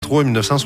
1953 et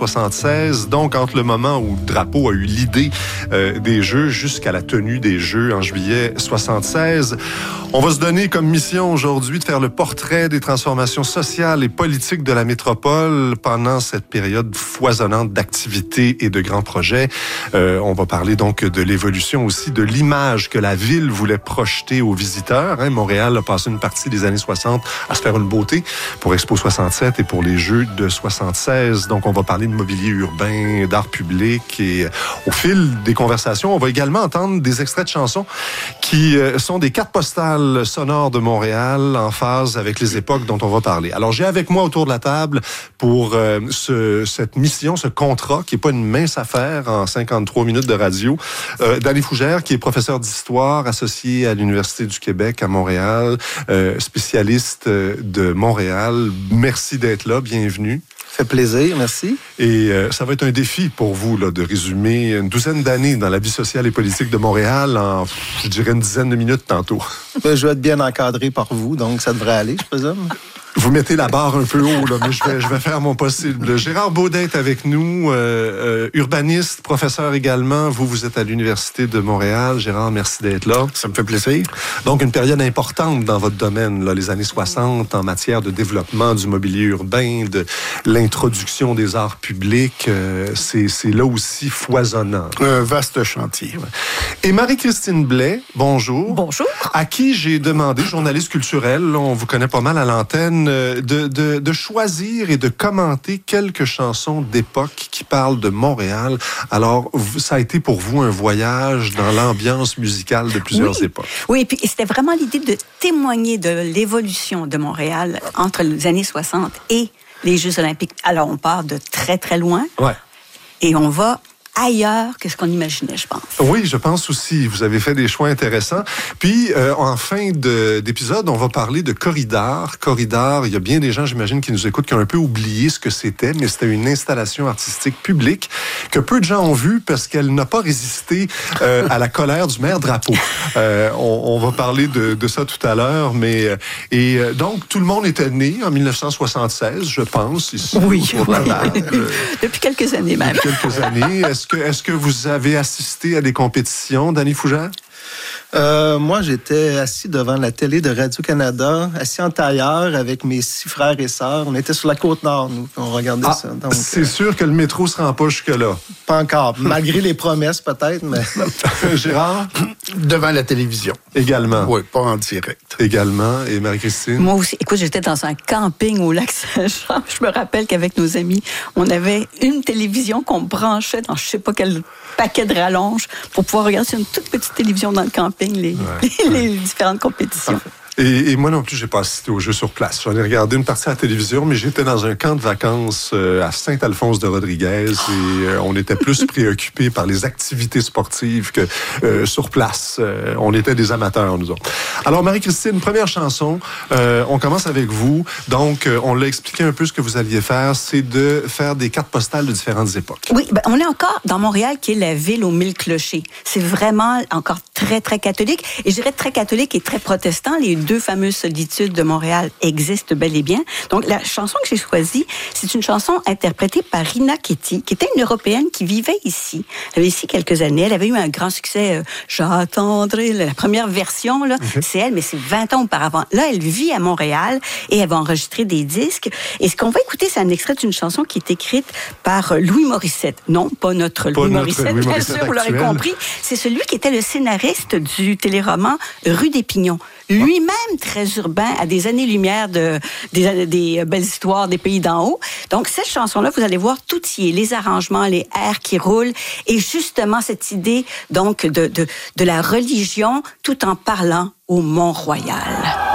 1976, donc entre le moment où Drapeau a eu l'idée des Jeux jusqu'à la tenue des Jeux en juillet 76. On va se donner comme mission aujourd'hui de faire le portrait des transformations sociales et politiques de la métropole pendant cette période foisonnante d'activités et de grands projets. On va parler donc de l'évolution aussi de l'image que la ville voulait projeter aux visiteurs. Montréal a passé une partie des années 60 à se faire une beauté pour Expo 67 et pour les Jeux de 76. Donc, on va parler de mobilier urbain, d'art public et au fil des conversations, on va également entendre des extraits de chansons qui sont des cartes postales sonores de Montréal en phase avec les époques dont on va parler. Alors, j'ai avec moi autour de la table pour cette mission, ce contrat qui n'est pas une mince affaire en 53 minutes de radio, Danny Fougère, qui est professeur d'histoire associé à l'Université du Québec à Montréal, spécialiste de Montréal. Merci d'être là, bienvenue. Ça fait plaisir, merci. Et ça va être un défi pour vous là, de résumer une douzaine d'années dans la vie sociale et politique de Montréal en, je dirais, une dizaine de minutes tantôt. Je vais être bien encadré par vous, donc ça devrait aller, je présume. Vous mettez la barre un peu haut, là, mais je vais faire mon possible. Gérard Beaudet est avec nous, urbaniste, professeur également. Vous êtes à l'Université de Montréal. Gérard, merci d'être là. Ça me fait plaisir. Donc, une période importante dans votre domaine, là, les années 60, en matière de développement du mobilier urbain, de l'introduction des arts publics. C'est là aussi foisonnant. Un vaste chantier. Et Marie-Christine Blais, bonjour. Bonjour. À qui j'ai demandé, journaliste culturelle, là, on vous connaît pas mal à l'antenne, de choisir et de commenter quelques chansons d'époque qui parlent de Montréal. Alors, ça a été pour vous un voyage dans l'ambiance musicale de plusieurs époques. Oui, et puis c'était vraiment l'idée de témoigner de l'évolution de Montréal entre les années 60 et les Jeux olympiques. Alors, on part de très, très loin. Ouais. Et on va ailleurs que ce qu'on imaginait, je pense. Oui, je pense aussi. Vous avez fait des choix intéressants. Puis, en fin d'épisode, on va parler de Corridor. Corridor, il y a bien des gens, j'imagine, qui nous écoutent, qui ont un peu oublié ce que c'était, mais c'était une installation artistique publique que peu de gens ont vue parce qu'elle n'a pas résisté à la colère du maire Drapeau. On va parler de ça tout à l'heure, mais donc, tout le monde était né en 1976, je pense, ici. Oui, depuis quelques années même. Depuis quelques années. Est-ce que vous avez assisté à des compétitions, Danny Fougère? Moi, j'étais assis devant la télé de Radio-Canada, assis en tailleur avec mes 6 frères et sœurs. On était sur la Côte-Nord, nous, on regardait ça. Donc, c'est sûr que le métro ne se rend pas jusque-là. Pas encore, malgré les promesses peut-être, mais... Gérard? Devant la télévision. Également. Oui, pas en direct. Également. Et Marie-Christine? Moi aussi. Écoute, j'étais dans un camping au Lac-Saint-Jean. Je me rappelle qu'avec nos amis, on avait une télévision qu'on branchait dans je ne sais pas quel paquet de rallonge pour pouvoir regarder sur une toute petite télévision dans le camping les différentes compétitions. Et moi non plus, j'ai pas assisté aux Jeux sur place. J'en ai regardé une partie à la télévision, mais j'étais dans un camp de vacances à Saint-Alphonse-de-Rodriguez et on était plus préoccupés par les activités sportives que sur place. On était des amateurs, nous autres. Alors, Marie-Christine, première chanson. On commence avec vous. Donc, on l'a expliqué un peu ce que vous alliez faire, c'est de faire des cartes postales de différentes époques. Oui, ben, on est encore dans Montréal, qui est la ville aux 1000 clochers. C'est vraiment encore très, très catholique. Et je dirais très catholique et très protestant. Les 2 fameuses solitudes de Montréal existent bel et bien. Donc, la chanson que j'ai choisie, c'est une chanson interprétée par Rina Ketty, qui était une Européenne qui vivait ici. Elle avait ici quelques années. Elle avait eu un grand succès. J'attendrai la première version, là. C'est elle, mais c'est 20 ans auparavant. Là, elle vit à Montréal et elle va enregistrer des disques. Et ce qu'on va écouter, c'est un extrait d'une chanson qui est écrite par Louis Morissette. Non, pas notre Louis Morissette, bien sûr, vous l'aurez compris. C'est celui qui était le scénariste du téléroman Rue des Pignons. Lui-même très urbain, à des années-lumière des belles histoires des pays d'en haut. Donc, cette chanson-là, vous allez voir, tout y est. Les arrangements, les airs qui roulent. Et justement, cette idée, donc, de la religion, tout en parlant au Mont-Royal.